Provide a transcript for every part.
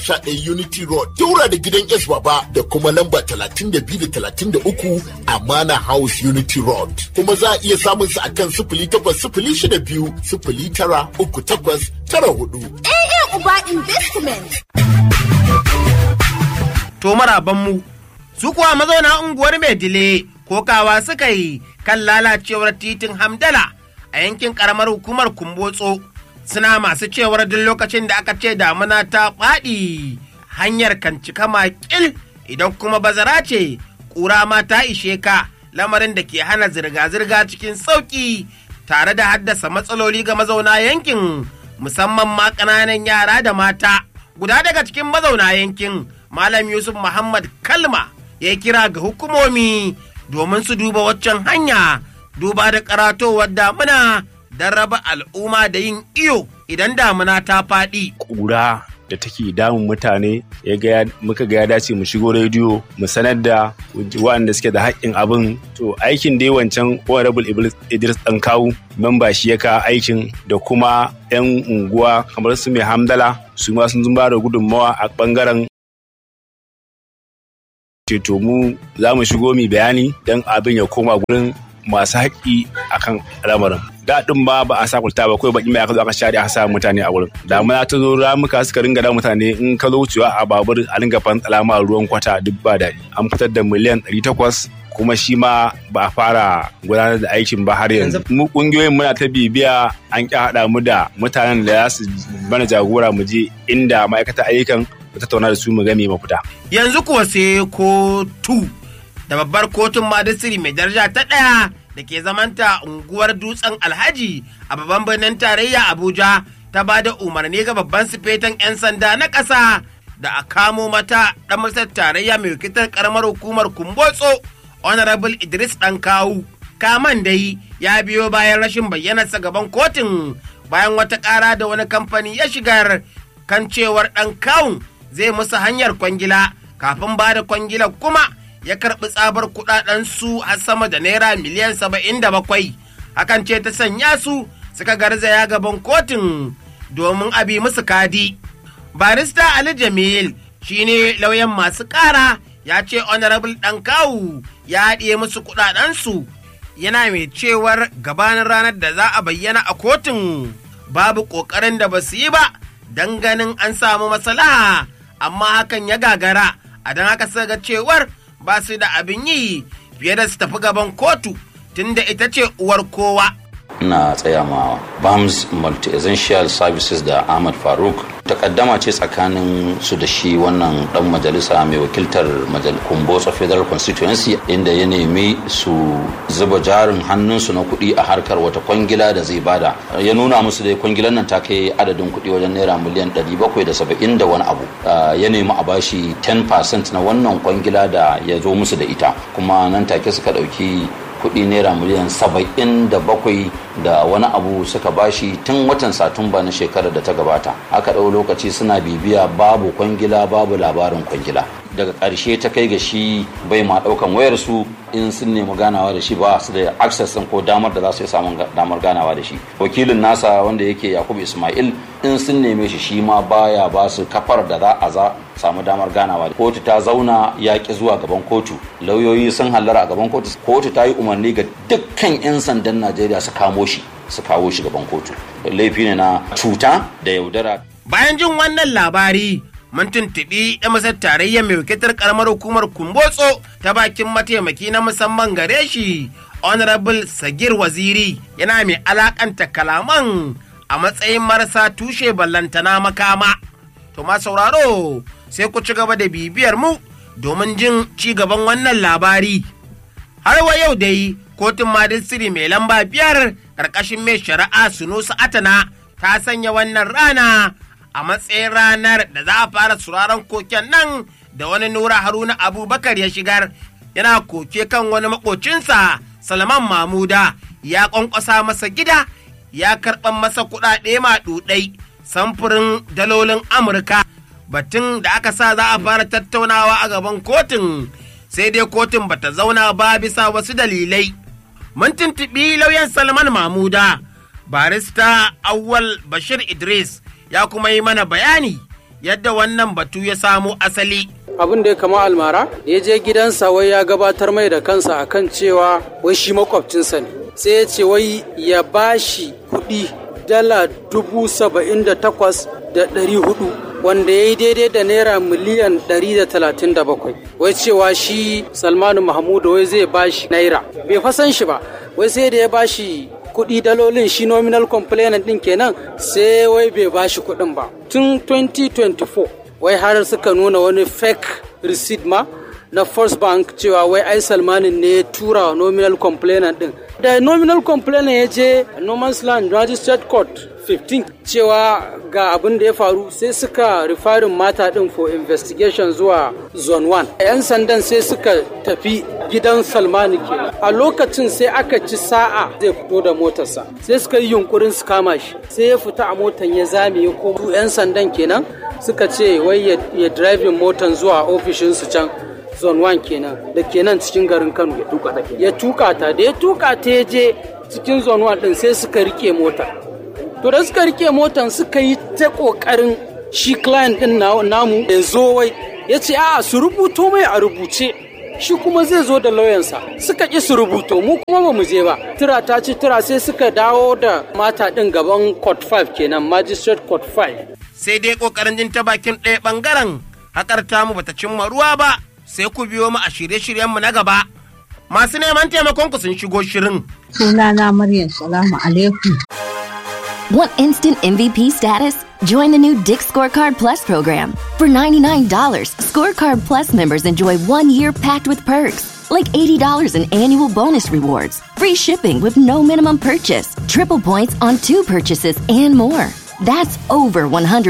11 Unity Road, daura da gidan S Baba da kuma lamba 32 da 33 Amana House Unity Road. Kuma za a iya samun su akan 0802 093894. Uba Investment. To marabanmu, su kuwa mazauna unguwar Maidile kokawa suka yi kan lalacewar titin Hamdala a yankin karamar hukumar Kumbotso. Suna masu cewar duk lokacin da aka ce damuna ta faɗi hanyar kan cika makil idan kuma bazara ce ƙura ma ta ishe ka, lamarin da ke hana zirga-zirga cikin sauƙi tare da haddasa matsaloli ga mazauna yankin musamman ma ƙananan yara da mata. Guda daga cikin mazauna yankin Malam Yusuf Muhammad Kalma ya kira ga hukumomi domin su duba waccan hanya duba da karatowar damuna don raba al'umma da yin iyo idan damuna ta faɗi. Ƙura da take damun mutane muka ga ya dace mu shigo rediyo mu sanar da waɗanda suke da haƙƙin abin. To aikin dai wancan Honorable Idris Ɗankawu memba shi ya kawo aikin da kuma 'yan unguwa kamar su mai Hamdala su ma sun ba da gudunmawa a ɓangaren. To mu za mu shigo mu bayani don abin ya koma gurin masu haƙƙi akan lamarin. Daɗin ba a sakulta ba kawai baƙi mai aka zo aka share aka sa mutane a wurin. Damuna ta zo ramuka suka ringa da mutane in ka zo wucewa a babur a ringa fantsala ma ruwan kwata duk ba daɗi. An fitar da miliyan 800 kuma shi ma ba a fara gudanar da aikin ba har yanzu. Mu ƙungiyoyin muna ta bibiya an ƙi haɗa mu da mutanen da za su bana jagora mu je inda ma'aikatan ayyukan mu tattauna da su mu ga me mafita. Yanzu kuwa sai kotu da babbar kotun Madisiri mai daraja ta ɗaya da ke zamanta unguwar Dutsen Alhaji a babban birnin tarayya Abuja ta ba da umarni ga babban sifetan 'yan sanda na ƙasa da a kamo mata ɗan majalisar tarayya mai wakiltar ƙaramar hukumar Kumbotso Honorable Idris Ɗankawu. Kaman dai ya biyo bayan rashin bayyanarsa gaban kotun bayan wata ƙara da wani kamfani ya shigar kan cewar Ɗankawun zai musu hanyar kwangila kafin ba da kwangila kuma ya karɓi tsabar kuɗaɗen su har sama da naira miliyan 77. Hakan ce ta sanya su suka garzaya gaban kotun domin a bi musu kadi. Barista Ali Jamil shine lauyan masu ƙara ya ce Honorable Ɗankawu ya haɗiye musu kuɗaɗensu, yana mai cewar gabanin ranar da za a bayyana a kotun babu ƙoƙarin da ba su yi ba don ganin an samu maslaha, amma hakan ya gagara a don haka suka ga cewar ba su da abin yi fiye da su tafi gaban kotu tunda ita ce uwar kowa. Ina tsaya ma BAMS Multi-Essential Services da Ahmad Faruk. Takaddama ce tsakanin su da shi wannan dan majalisa mai wakiltar Kumbotso Federal Constituency inda ya nemi su zuba jarin hannunsu na kuɗi a harkar wata kwangila da zai bada. Ya nuna musu da kwangilan nan ta kai adadin kuɗi wajen naira miliyan 770 da wani abu. Ya nemi a bashi 10% na wannan kwangila da ya zo musu da ita. Kuma nan take suka ɗauki kuɗi naira miliyan 77 da wani abu suka bashi tun watan Satumba na shekarar da ta gabata. Aka ɗau lokaci suna bibiya babu kwangila babu labarin kwangila. Daga ƙarshe ta kai ga shi bai ma ɗaukan wayar su in sun nemi ganawa da shi ba su da access ko damar da za su yi samun damar ganawa da shi. Wakilin nasa wanda yake Yakubu Ismail in sun neme shi ma baya ba su kafar da za samu damar ganawa. Kotu ta zauna ya ƙi zuwa gaban kotu. Lauyoyi sun hallara a gaban kotu. Kotu ta yi umarni ga dukkan 'yan sandan Najeriya su kamo shi, su kawo shi gaban kotu. Laifi ne na cuta da yaudara. Bayan jin wannan labari, mun tuntuɓi ɗan masar tarayyar mai wakiltar ƙaramar hukumar Kumbotso ta bakin mataimaki na musamman gare shi, Honorable Sagir Waziri, yana mai alakanta kalaman a matsayin marasa tushe ballantana makama. To ma sauraro sai ku ci gaba da bibiyar mu domin jin ci gaban wannan labari. Har wa yau dai kotun Madisiri mai lamba 5 ƙarƙashin mai shari'a Sunusi Atana ta sanya wannan rana a matsayin ranar da za a fara sauraron koken nan da wani Nura Haruna Abubakar ya shigar. Yana koke kan wani makocinsa Salman Mamuda ya ƙwanƙwasa masa gida ya karɓan masa kuɗaɗe maɗuɗai samfurin dalolin Amurka. Batun da aka sa za a fara tattaunawa a gaban kotun, sai dai kotun bata zauna ba bisa wasu dalilai. Mun tuntuɓi lauyan Salman Mamuda, barista Awwal Bashir Idris, ya kuma yi mana bayani yadda wannan batu ya samo asali. Abin da ya kama almara ya je gidansa wai ya gabatar mai da kansa akan cewa wai shi makwabcinsa ne, sai ya ce wai ya bashi kuɗi dala 78,400 wanda ya yi daidai da naira miliyan 137. Wai cewa shi Salmanu Mahmudu wai zai bashi naira, bai fasan shi ba, wai sai da ya bashi kuɗi dalolin shi nominal complainant ɗin kenan, sai wai bai bashi kuɗin ba. Tun 2024 wai har suka nuna wani fake receipt ma na First Bank cewa wai ai Salmanin ne ya tura wa nominal complainant ɗin. Da nominal complainant ya je No Man's Land Magistrate Court 15 cewa ga abin da ya faru, sai suka rifarin mata din for investigation zuwa zone 1. 'Yan sandan sai suka tafi gidan Salmani kenan. A lokacin sai aka ci sa'a zai fito da motarsa, sai suka yi yunkurin su kama shi, sai ya fita a motar ya zame ya koma. 'Yan sandan kenan suka ce wai ya driving motar zuwa ofishinsu can zone 1 kenan da kenan cikin garin Kano. Ya tuka ta da ya tuka ta ya je cikin zone 1 din, sai suka rike motar. To da suka rike motan suka yi ta kokarin shi client din namu ya zo wai ya ce a'a su rubuto mai a rubuce, shi kuma zai zo da lauyansa. Suka ƙi su rubuto, mu kuma ba mu je ba. Tura ta ci tura, sai suka dawo da mata din gaban court 5 kenan, magistrate court 5. Sai dai kokarin jin ta bakin ɗaya bangaren hakar tamu bata cimma ruwa ba, sai ku biyo mu a shirye-shiryenmu na gaba. Masu neman taimakon ku sun shigo shirin. Sunana Maryam, salamu alaikum. Want instant MVP status? Join the new Dick's Scorecard Plus program. For $99, Scorecard Plus members enjoy 1 year packed with perks, like $80 in annual bonus rewards, free shipping with no minimum purchase, triple points on 2 purchases, and more. That's over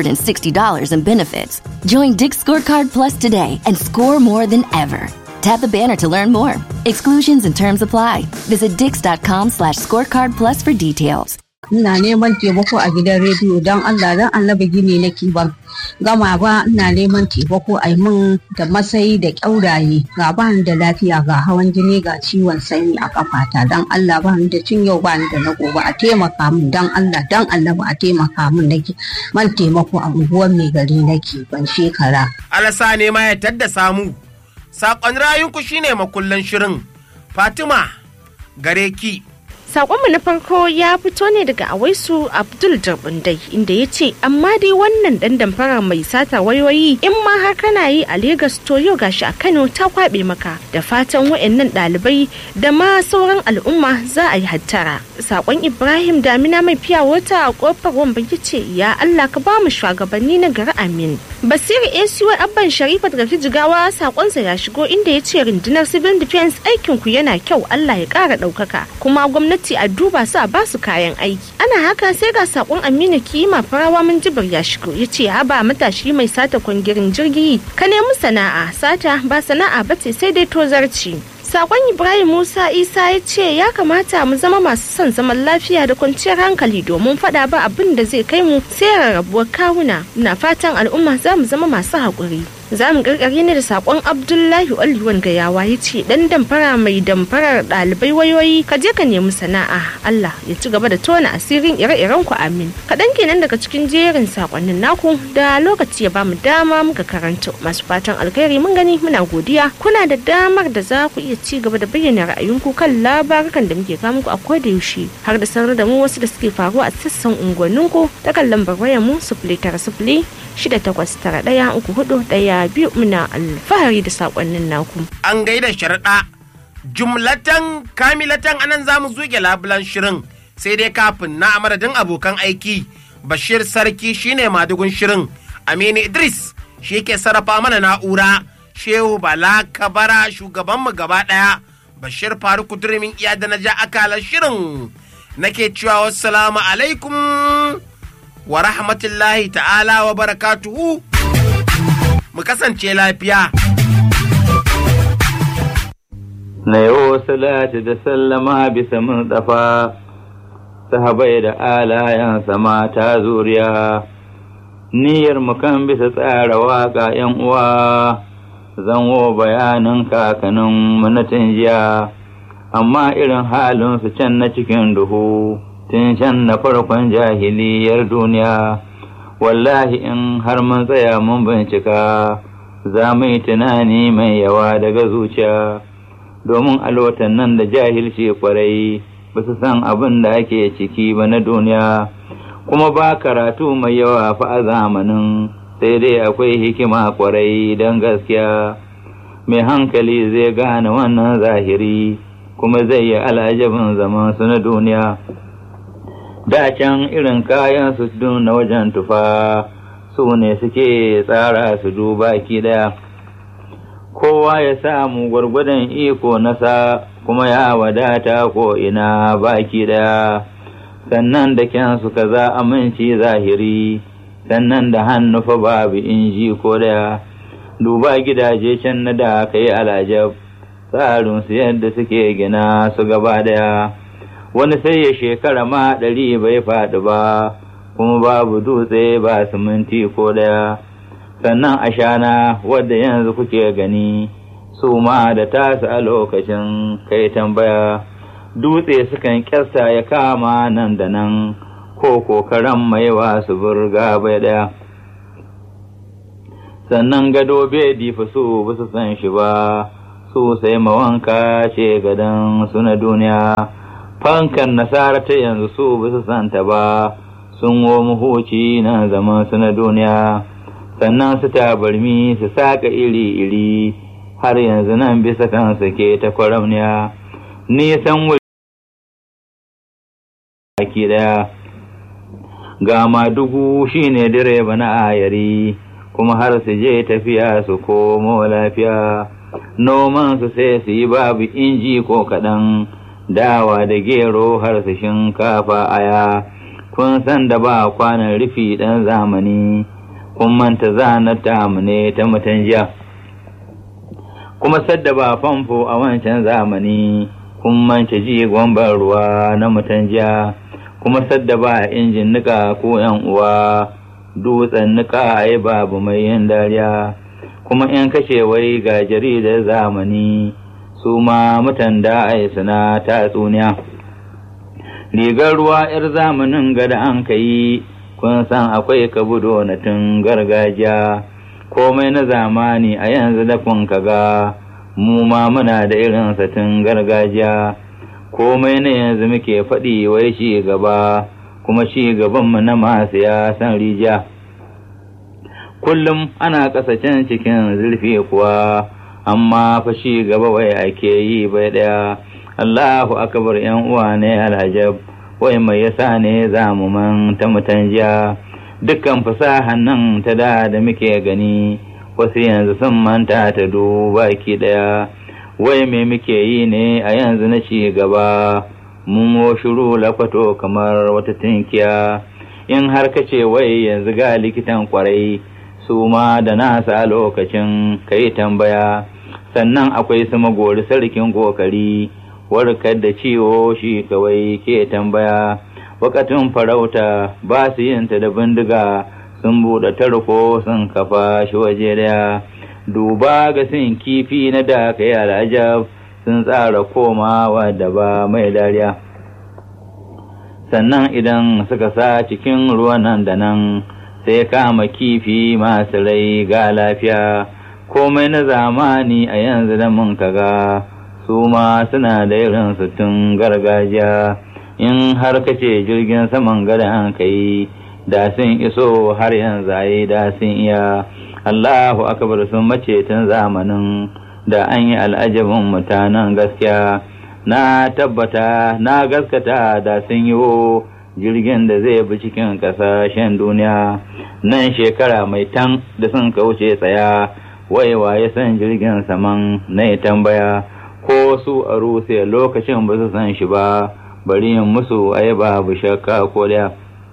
$160 in benefits. Join Dick's Scorecard Plus today and score more than ever. Tap the banner to learn more. Exclusions and terms apply. Visit dix.com/scorecard plus for details. Ina neman taimako a gidan rediyo don Allah don Annabi gini nake ban gama ba. Ina neman taimako a yi min da matsayi da kyauraye, ga ba ni da lafiya, ga hawan jini, ga ciwon sanyi a kafata. Don Allah ba ni da cin yau, ba ni da na gobe, a taimaka min don Allah don Annabi a taimaka min. Nake man taimako a unguwar mai gari nake ban shekara. Alasa ne ma ya tadda samu. Saƙon rayunku shine makullan shirin. Fatima gare ki. Sakonmu na farko ya fito ne daga Awaisu Abdul Jarbundai, inda ya ce amma dai wannan dan damfara mai sata wayoyi in ma har kana yi a Legas to yau gashi a Kano ta kwabe maka. Da fatan wayannan ɗalibai da ma sauran al'umma za a yi hattara. Sakon Ibrahim Damina mai fiya wata a kofar Wamba ya ce ya Allah ka ba mu shugabanni na gari, amin. Basiru ACY Abban Sharifat Rafi Jigawa sakonsa ya shigo inda ya ce rundunar civil defense aikin ku yana kyau, Allah ya ƙara ɗaukaka, kuma gwamnati a duba su a basu kayan aiki. Ana haka sai ga sakon Aminu Kima Farawa mun jibir ya shigo ya ce haba matashi mai sata kwangirin jirgi ka nemi sana'a, sata ba sana'a bace sai dai tozarci. Sakon Ibrahim Musa Isa ya ce ya kamata mu zama masu son zaman lafiya da kwanciyar hankali domin fada ba abin da zai kai mu sai rarrabuwar kawuna. Ina fatan al'umma za mu zama masu haƙuri. Za mu ƙarƙare ne da sakon Abdullahi Oliwan Gayawa ya ce dan damfara mai damfarar ɗalibai wayoyi ka je ka nemi sana'a, Allah ya ci gaba da tona asirin ire-iren ku, amin. Kaɗan kenan daga cikin jerin sakonnin naku da lokaci ya ba mu dama muka karanto. Masu fatan alkhairi mun gani muna godiya. Kuna da damar da za ku iya ci gaba da bayyana ra'ayinku kan labarukan da muke kawo muku a koda yaushe, har da sanar da mu wasu da suke faruwa a sassan unguwanninku ta kan lambar wayar mu 09068913412. Muna alfahari da sakonnin naku. An gaida sharaɗa jumlatan kamilatan anan zamu zuge labulan shirin, sai dai kafin na amadadin abokan aiki. Bashir Sarki shine madugun shirin, Aminu Idris shi ke sarrafa mana na'ura, Shehu Bala Kabara shugabanmu gaba ɗaya, Bashir Faruku Durmin iya da na ja akalar shirin. Nake cewa wassalamu alaikum wa rahmatullahi ta'ala wa barakatuhu. Mu kasance lafiya. Na yau salati da sallama bisa mun dafa, sahabai da alayansa mata zuriya, niyyar mu kan bisa tsara waka ‘yan uwa, zanwo bayanin kakanin manatin jiya, amma irin halin su can na cikin duhu, tun can na farkon jahiliyar duniya. wallahi in har mun tsaya mun bincika za mu yi tunani mai yawa daga zuciya, domin alwatan nan da jahilci kwarai ba su san abin da ake ciki ba na duniya, kuma ba karatu mai yawa fa a zamanin, sai dai akwai hikima kwarai don gaskiya. Mai hankali zai gane wannan zahiri, kuma zai yi al'ajabin zaman su na duniya. Da can irin kayan su na wajen tufa su ne suke tsara su duba ki daya, kowa ya samu gwargwadon iko nasa, kuma ya wadata ko ina baki daya. Sannan da kyansu kaza aminci zahiri, sannan da hannu fa babu inji ko daya. Duba gidaje can na da kai alajab, tsarinsu yadda suke gina su gaba daya. Wani sai ya shekara ma 100 bai faɗi ba, kuma babu dutse ba siminti ko daya. Sannan ashana wadda yanzu kuke gani, su ma da tasu a lokacin kai tambaya. Dutse sukan kyasta ya kama nan da nan, ko kokaran mai wasu burga bai daya. Sannan gado bai difa su ba su san shi ba, su sai mawanka ce gadon su na duniya. Fankan nasara ta yanzu su ba su santa ba, sun wo muhuci na zaman su na duniya. Sannan su tabarmi su saka iri-iri, har yanzu nan bisa kansu ke ta kwaramniya. Nisan wuri baki daya, ga Madugu shine direba na ayari, kuma har su je tafiya su komo lafiya. Noman su sai su yi babu inji ko kaɗan, dawa da gero har su shinkafa aya. Kun san da ba kwanan rufi ɗan zamani, kun manta zanar tamu ne ta mutan jiya. Kuma sadda ba famfo a wancan zamani, kun manta jigon ban ruwa na mutan jiya. Kuma sadda ba injin nika ko yan uwa, dutsen nika ai babu mai yin dariya. Kuma in kashe wai ga jaridar zamani, su ma mutan da ai suna tatsuniya. Rigar ruwa 'yar zamanin gada an kai, kun san akwai kabudo na tun gargajiya. Komai na zamani a yanzu da kun kaga, mu ma muna da irin satin gargajiya. Komai na yanzu muke faɗi wai shi gaba, kuma shi gabanmu na masu ya san rijiya. Kullum ana ƙasashen cikin zurfi kuwa, amma fa shi gaba wai ake yi bai ɗaya. Allahu akbar, yan uwa ne alhajab, wai mai yasa ne zamu manta mutan jiya. Dukkan fasahan nan ta da muke gani, wasu yanzu sun manta ta duba ki ɗaya. Wai me muke yi ne a yanzu na ci gaba, mun shiru lakwato kamar wata tinkiya. In har kace wai yanzu ga likitan kwarai, su ma da nasa lokacin kai tambaya. Sannan akwai su magori sarkin kokari, warkar da ciwo shi kawai ke tambaya. Wakatun farauta ba su yin ta da bindiga, sun buɗe tarko sun kafa shi waje daya. Duba ga sin kifi na da kai al'ajab, sun tsara komawa da ba mai dariya. Sannan idan suka sa cikin ruwan nan da nan, sai kama kifi masu rai ga lafiya. Komai na zamani a yanzu da mun kaga, su ma suna da irin tun gargajiya. In har kace jirgin saman gada an kai, da sun iso har yanzu ai da sun iya. Allahu akbar, sun mace tun zamanin da an yi al'ajabin mutanen gaskiya. Na tabbata na gaskata da sun yi jirgin da zai bi cikin ƙasashen duniya. Nan shekara mai tan da sun kauce tsaya, waiwa ya san jirgin saman na tambaya. Ko su a Rusiya lokacin ba su san shi ba, bari yin musu ai babu shakka ko da.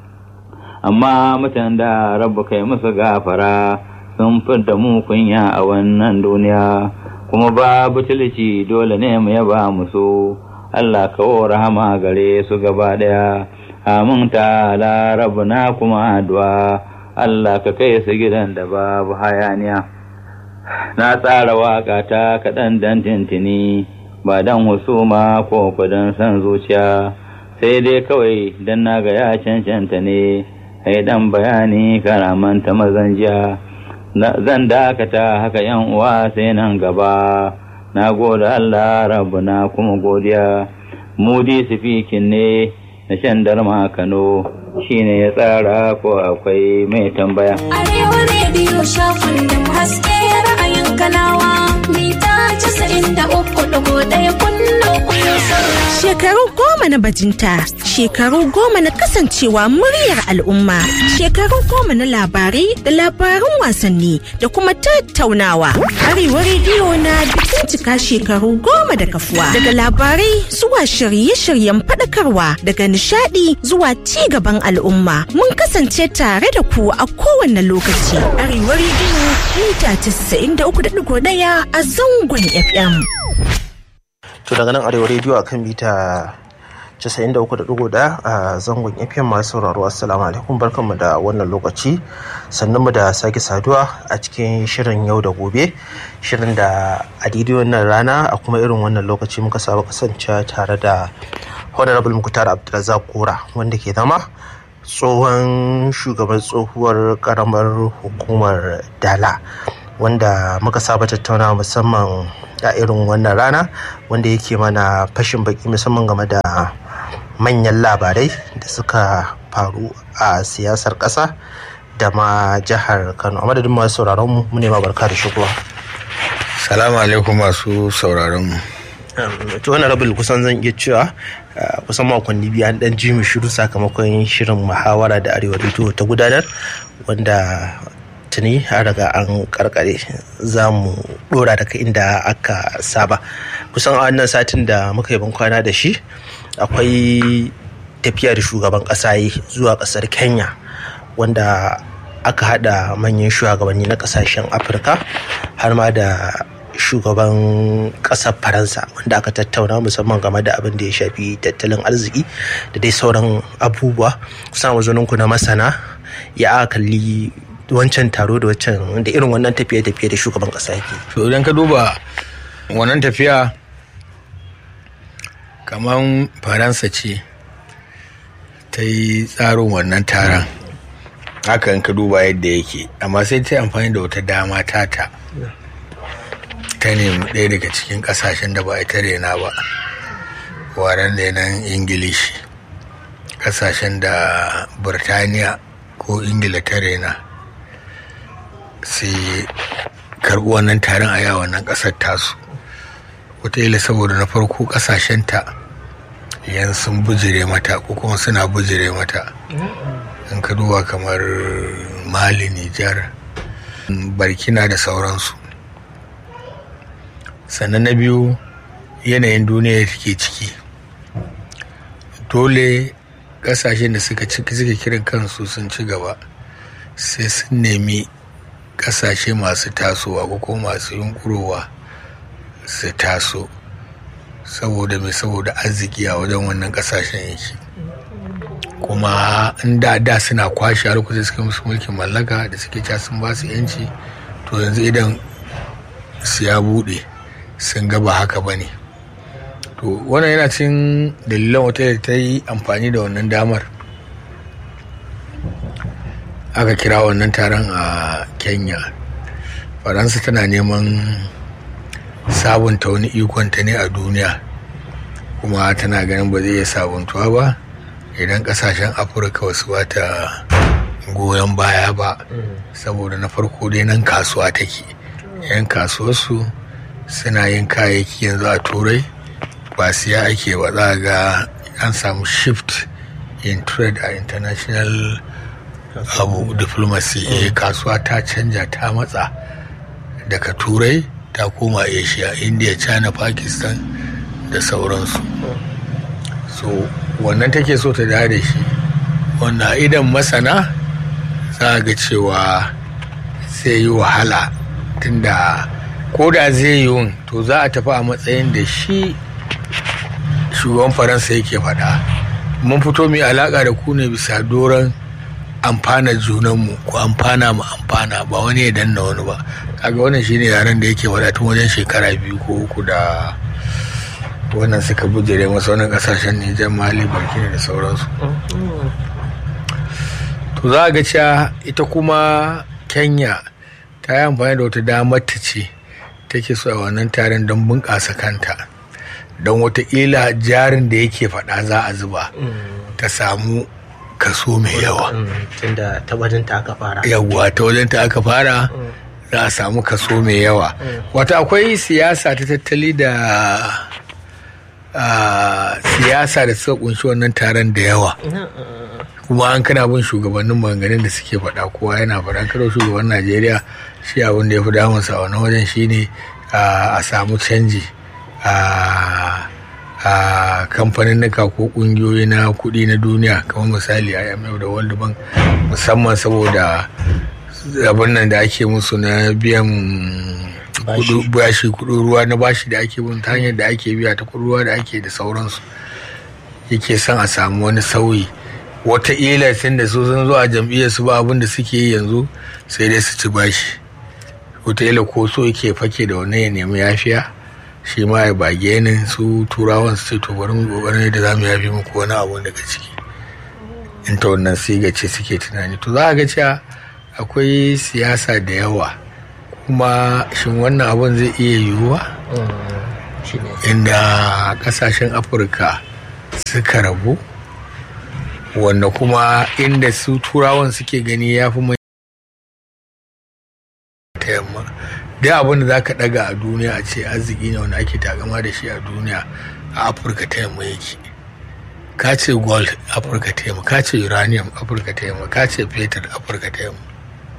Amma mutan da rabu kai musu gafara, sun fidda mu kunya a wannan duniya. Kuma babu tilci dole ne mu yaba musu, Allah kawo rahama gare su gaba daya. Amin ta'ala rabbuna kuma addu'a, Allah ka kai su gidan da babu hayaniya. Na tsara waƙa ta kaɗan dan tintini, ba dan husuma ko kudan san zuciya, sai dai kawai dan na ga ya cancanta ne, haidan bayani karamanta mazanja zan dakata haka yan uwa sai nan gaba na gode Allah rabbuna kuma godiya mudi sifikin ne na Shandarma Kano shine ya tsara ko akwai mai tambaya. Arewa rediyo shafin da haske ra'ayin kanawa mita 93.1 kullum. Shekaru 10 na bajinta, shekaru 10 na kasancewa muryar al'umma, shekaru 10 na labarai da labarun wasanni da kuma tattaunawa. Arewa rediyo na bikin cika shekaru 10 da kafuwa. Daga labarai zuwa shirye-shiryen faɗakarwa, daga nishadi zuwa ci gaban al'umma. Mun kasance tare da ku a kowane lokaci. Arewa rediyo mita 93.1 a zangon FM. To daga nan Arewa rediyo akan mita 93.1 a zangon FM masu sauraro, assalamu alaikum, barkanmu da wannan lokaci, sannunmu da sake saduwa a cikin shirin yau da gobe, shirin da a daidai wannan rana a kuma irin wannan lokaci muka saba kasance tare da Honorable Muktar Abdulrazak Kora, wanda ke zama tsohon shugaban tsohuwar karamar hukumar Dala, wanda muka saba tattauna musamman a irin wannan rana, wanda yake mana fashin baki musamman game da manyan labarai da suka faru a siyasar ƙasa da ma jihar Kano. A madadin masu sauraron mu ne ma barka da shigowa. Salamu alaikum masu sauraron mu. To wani rabin kusan zan iya cewa kusan makonni biyu an dan ji mu shiru sakamakon shirin muhawara da Arewa rediyo ta gudanar, wanda tuni an riga an karkare. Za mu dora daga inda aka saba. Kusan a wannan satin da muka yi bankwana da shi akwai tafiya da shugaban kasa yi zuwa kasar Kenya, wanda aka hada manyan shugabanni na kasashen Afirka har ma da shugaban kasar Faransa, wanda aka tattauna musamman game da abin da ya shafi tattalin arziki da dai sauran abubuwa. Kusan wazoninku na masana ya kalli wancan taro da wancan da irin wannan tafiye-tafiye da shugaban kasa yake. To idan ka duba wannan tafiya, kaman Faransa ce ta yi tsarin wannan taron, haka in ka duba yadda yake, amma sai ta yi amfani da wata dama ta nemi ɗaya daga cikin ƙasashen da ba ita rena ba, waren renon Ingilishi, ƙasashen da Burtaniya ko Ingila ta rena, sai karɓi wannan taron a yawan nan ƙasar tasu. Wataƙila saboda na farko ƙasashenta yan sun bujire mata ko kuma suna bujire mata. In ka duba kamar Mali, Nijar, Burkina da sauransu. Sannan na biyu, yanayin duniya take ciki, dole ƙasashen da suka kiran kansu sun ci gaba sai sun nemi ƙasashe masu tasowa ko kuma masu yunkurowa su taso, saboda arziki a wajen wannan ƙasashen yake. Kuma in da suna kwashe har kusa suka musu mulkin mallaka da suke ca sun ba su yanci, to yanzu idan su ya buɗe sun ga ba haka ba ne. To wannan yana cin dalilan wata da ta yi amfani da wannan damar aka kira wannan taron a Kenya. Faransa tana neman sabunta wani ikonta ne a duniya, kuma tana ganin ba zai iya sabuntuwa ba idan kasashen Afirka wasu ba ta goyon baya ba, saboda na farko dai nan kasuwa take, yan kasuwarsu suna yin kayayyaki yanzu a turai ba siya ake ba, za ga an samu shift in trade a international abu diplomacy. Kasuwa ta canja, ta matsa daga turai ta koma Asia, India, China, Pakistan da sauransu. So wannan take so ta da shi, wannan idan masana za ga cewa zai yi wahala, tunda ko da zai yi to za a tafi a matsayin da shi shugaban Faransa yake faɗa, mun fito mai alaƙa da ku ne bisa doron amfana junanmu ko amfana mu amfana, ba wani ya danna wani ba. Kaga wannan shine yaren da yake faɗa tun wajen shekara 2 ko 3 da wannan suka bujire masa wannan kasashen Nijar, Mali, Burkina da sauransu. to za ga cewa ita kuma Kenya ta yi amfani da wata damar ta ce take so a wannan taron don bunƙasa kanta, don wataƙila jarin da yake faɗa za a zuba ta samu kaso mai yawa. Tunda ta wajen ta aka fara. Yawwa, ta wajen ta aka fara za a samu kaso mai yawa. Wata akwai siyasa ta tattali da siyasa da suka kunshi wannan taron da yawa. Kuma an kana bin shugabannin maganganun da suke faɗa, kowa yana faɗa. Karo shugaban Najeriya shi abin da ya fi damunsa a wannan wajen shine a samu canji a kamfaninnika ko kungiyoyi na kuɗi na duniya, kamar misali IMF da World Bank, musamman saboda abin nan da ake musu na biyan kudin ruwa na bashi da ake bin ta hanyar da ake biya ta kudin ruwa da ake da sauransu. Yake son a samu wani sauyi. Wataƙila tun da su sun zo a jam'iyyar su ba abin da suke yi yanzu sai dai su ci bashi. Wataƙila ko so yake fake da wannan ya nemi yafiya, shi ma ya bage ni su turawan su ce to bari mu kokarin da zamu yafi muku wani abu daga ciki. In ta wannan siga ce suke tunani. To za a ga cewa akwai siyasa da yawa, kuma shin wannan abun zai iya yiwuwa? Inda kasashen Afirka suka rabu, wanda kuma inda su turawan suke gani ya fi mai ta yamma. Da abin da za ka daga a duniya a ce arziki ne wanda ake takama da shi a duniya, a Afirka ta yamma yake. Ka ce gold, Afirka ta yamma; ka ce uranium, Afirka ta yamma; ka ce fetur, Afirka ta yamma.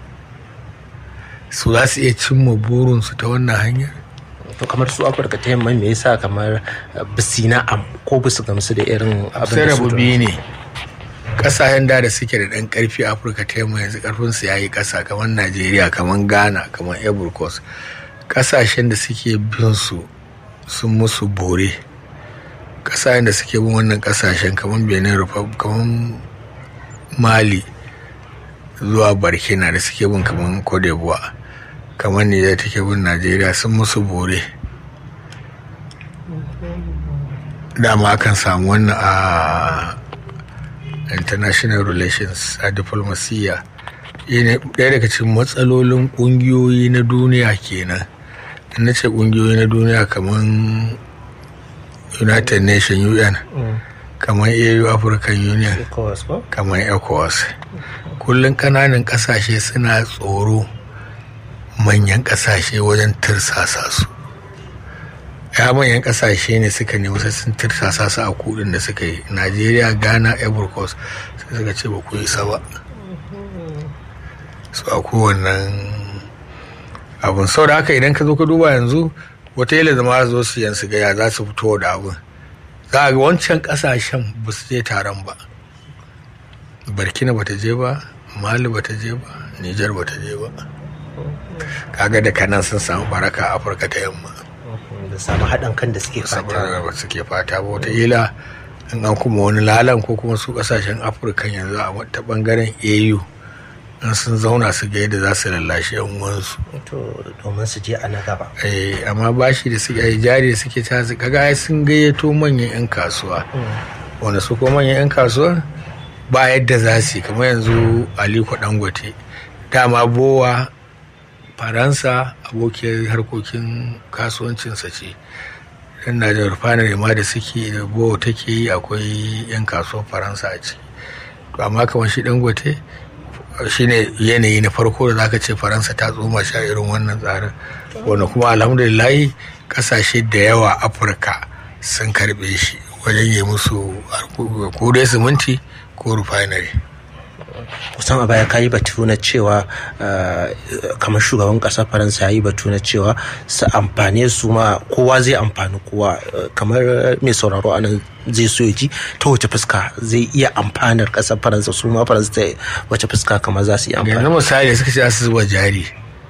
Su za su iya cimma burinsu ta wannan hanyar? To kamar su Afirka ta yamma me yasa kamar bisina ko bisu gamsu da irin abin da su ne. Kasashen da suke da ɗan ƙarfi a Afirka ta yamma yanzu ƙarfinsu ya yi ƙasa, kamar Najeriya, kamar Ghana, kamar Ivory Coast. Kasashen da suke bin su sun musu bore. Kasashen da suke bin wannan kasashen kamar Benin Republic, kamar Mali zuwa Burkina da suke bin kamar Cote d'Ivoire, kamar Nijar take bin Najeriya, sun musu bore. Dama akan samu wannan a international relations, a diplomasiya. Ɗaya daga cikin matsalolin ƙungiyoyi na duniya kenan. Na ce ƙungiyoyi na duniya kamar United Nations, UN, kamar AU, African Union, kamar ECOWAS. Kullum ƙananan ƙasashe suna tsoro manyan ƙasashe wajen tirsasa su. Ya manyan ƙasashe ne suka nemi sai sun tirsasa su a kudin da suka yi. Najeriya, Ghana, Ivory Coast sai suka ce ba ku isa ba. So a kowannan abun. Sau da haka idan ka zo ka duba yanzu, wataƙila zama zo su yan su gaya za su fito da abun. Za a ga wancan ƙasashen ba su je taron ba. Burkina ba ta je ba, Mali ba ta je ba, Nijar ba ta je ba. Kaga da kanan sun samu baraka a Afirka ta yamma. Da samu haɗin kan da suke fata. Ba suke fata ba. Wataƙila in an kuma wani lalan ko kuma su ƙasashen Afirka yanzu a ta ɓangaren AU, in sun zauna su ga yadda za su lallashi yan uwansu. Domin su je a na gaba. Amma bashi da suke jari da suke tasu, kaga sun gayyato manyan 'yan kasuwa. Wanda su ko manyan 'yan kasuwa ba yadda za su yi, kamar yanzu Aliko Dangote. Dama Bowa Faransa abokiyar harkokin kasuwancinsa ce. Dan na da rufanar ma da suke da Bowa take yi, akwai 'yan kasuwar Faransa a ciki. To amma kamar shi Dangote shine yanayi na farko da zaka ce Faransa ta tsoma sha irin wannan tsarin, wanda kuma alhamdulillah kasashe da yawa Afirka sun karbe shi wajen yi musu ko dai siminti ko refinery. Kusan a baya kayi batu na cewa kamar shugaban ƙasar Faransa ya yi batu na cewa su amfane su ma, kowa zai amfani kowa. Kamar mai sauraro anan zai so ya ji ta wace fuska zai iya amfanar ƙasar Faransa, su ma Faransa ta wace fuska kamar za su yi amfani. Yanzu misali suka ce su zuba jari,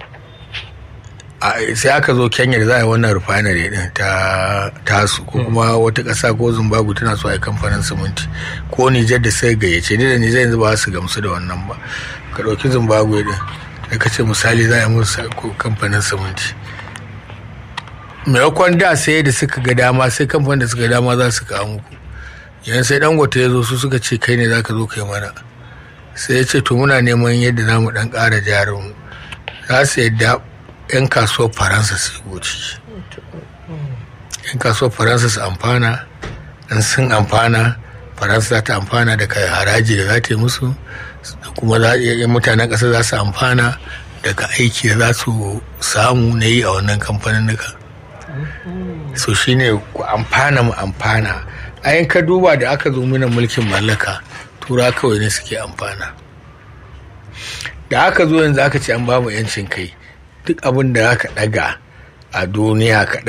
sai aka zo Kenya da za a yi wannan refinery din ta tasu, ko kuma wata ƙasa ko Zimbabwe tana so a yi kamfanin siminti, ko Nijar da sai gayyace ni da Nijar yanzu ba su gamsu da wannan ba. Ka ɗauki Zimbabwe din da ka ce misali za a yi musu kamfanin siminti, maimakon da sai da suka ga dama, sai kamfanin da suka ga dama za su kawo muku. Yanzu sai Dangote ya zo, su suka ce kai ne za ka zo kai mana, sai ya ce to muna neman yadda za mu ɗan ƙara jarin za su yadda 'yan kasuwar faransa su goci 'yan kasuwar faransa su amfana in sun amfana faransa za ta amfana da haraji da za ta yi musu kuma mutanen ƙasa za su amfana daga aiki da za su samu na yi a wannan kamfanin nuka so shine ku amfana mu amfana ayin ka duba da aka zo mana mulkin mallaka tura kawai ne suke amfana da aka zo yanzu aka ce an ba mu 'yancin kai duk abin da aka ɗaga a duniya ka